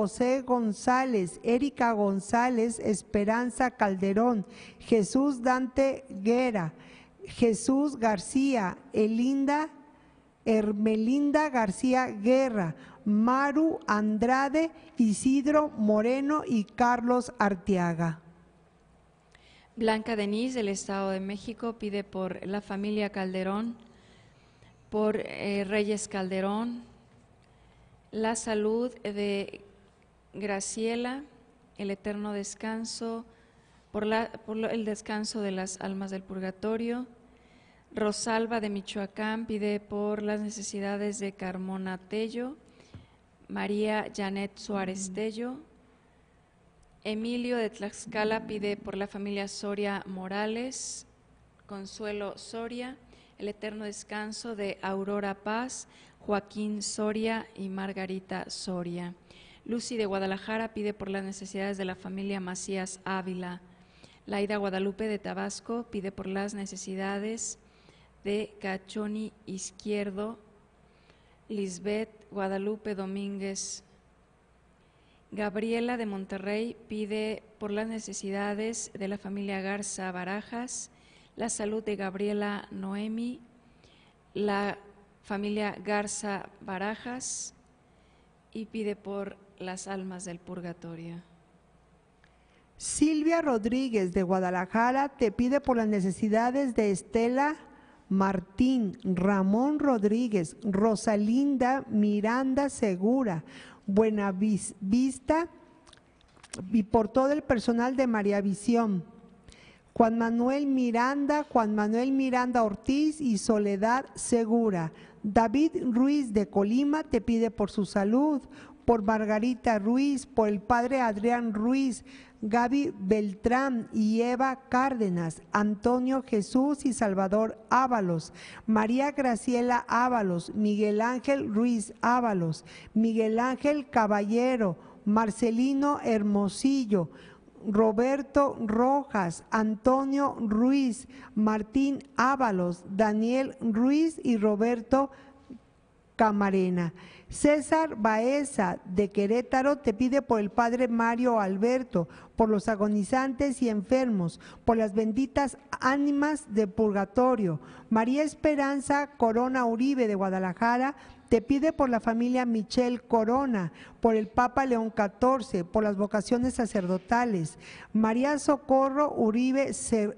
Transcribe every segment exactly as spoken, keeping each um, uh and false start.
José González, Erika González, Esperanza Calderón, Jesús Dante Guerra, Jesús García, Elinda, Hermelinda García Guerra, Maru Andrade, Isidro Moreno y Carlos Arteaga. Blanca Denise, del Estado de México, pide por la familia Calderón, por eh, Reyes Calderón, la salud de Graciela, el eterno descanso, por, la, por el descanso de las almas del purgatorio. Rosalba de Michoacán pide por las necesidades de Carmona Tello, María Janet Suárez Tello. Emilio de Tlaxcala pide por la familia Soria Morales, Consuelo Soria, el eterno descanso de Aurora Paz, Joaquín Soria y Margarita Soria. Lucy de Guadalajara pide por las necesidades de la familia Macías Ávila. Laida Guadalupe de Tabasco pide por las necesidades de Cachoni Izquierdo, Lisbeth Guadalupe Domínguez. Gabriela de Monterrey pide por las necesidades de la familia Garza Barajas, la salud de Gabriela Noemi, la familia Garza Barajas, y pide por las almas del purgatorio. Silvia Rodríguez de Guadalajara te pide por las necesidades de Estela Martín, Ramón Rodríguez, Rosalinda Miranda Segura, Buenavista y por todo el personal de María Visión. Juan Manuel Miranda, Juan Manuel Miranda Ortiz y Soledad Segura. David Ruiz de Colima te pide por su salud, por Margarita Ruiz, por el padre Adrián Ruiz, Gaby Beltrán y Eva Cárdenas, Antonio Jesús y Salvador Ábalos, María Graciela Ábalos, Miguel Ángel Ruiz Ábalos, Miguel Ángel Caballero, Marcelino Hermosillo, Roberto Rojas, Antonio Ruiz, Martín Ábalos, Daniel Ruiz y Roberto Camarena. César Baeza de Querétaro te pide por el padre Mario Alberto, por los agonizantes y enfermos, por las benditas ánimas de purgatorio. María Esperanza Corona Uribe de Guadalajara te pide por la familia Michelle Corona, por el Papa León catorce, por las vocaciones sacerdotales. María Socorro Uribe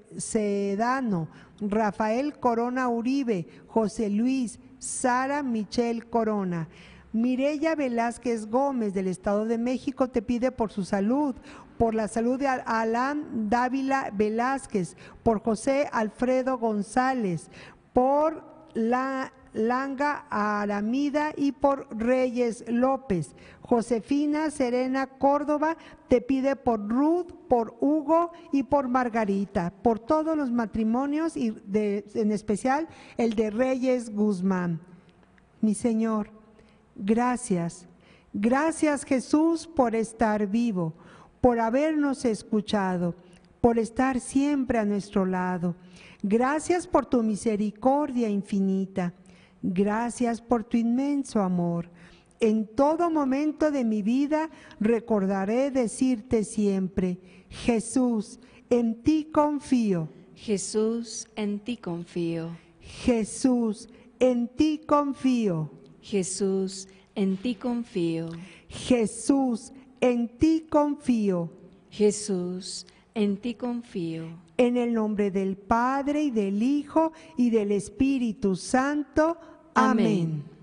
Sedano, Rafael Corona Uribe, José Luis, Sara Michelle Corona. Mireya Velázquez Gómez del Estado de México te pide por su salud, por la salud de Alán Dávila Velázquez, por José Alfredo González, por la Langa Aramida y por Reyes López. Josefina Serena Córdoba te pide por Ruth, por Hugo y por Margarita, por todos los matrimonios y de, en especial el de Reyes Guzmán. Mi Señor, gracias, gracias Jesús por estar vivo, por habernos escuchado, por estar siempre a nuestro lado. Gracias por tu misericordia infinita. Gracias por tu inmenso amor. En todo momento de mi vida recordaré decirte siempre, Jesús, en ti confío. Jesús, en ti confío. Jesús, en ti confío. Jesús, en ti confío. Jesús, en ti confío. Jesús, en ti confío. En el nombre del Padre y del Hijo y del Espíritu Santo. Amén. Amén.